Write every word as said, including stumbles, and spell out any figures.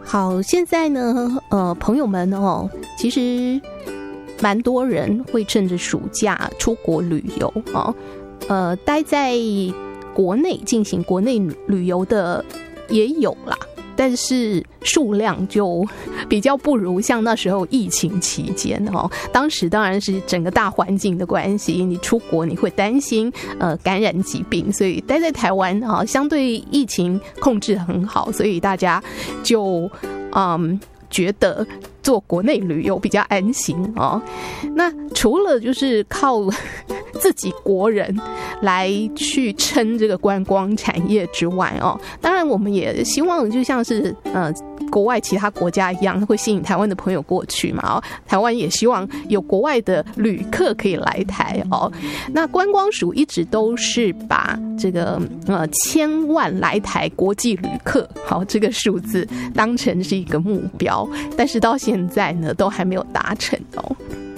好，现在呢，呃，朋友们哦，其实蛮多人会趁着暑假出国旅游哦，呃，待在国内进行国内旅游的也有啦，但是数量就比较不如像那时候疫情期间哦。当时当然是整个大环境的关系，你出国你会担心呃感染疾病，所以待在台湾啊，相对疫情控制很好，所以大家就嗯觉得做国内旅游比较安心哦。那除了就是靠自己国人来去撑这个观光产业之外哦，当然我们也希望就像是呃国外其他国家一样，会吸引台湾的朋友过去嘛哦，台湾也希望有国外的旅客可以来台哦。那观光署一直都是把这个呃千万来台国际旅客好这个数字当成是一个目标，但是到现在呢都还没有达成哦。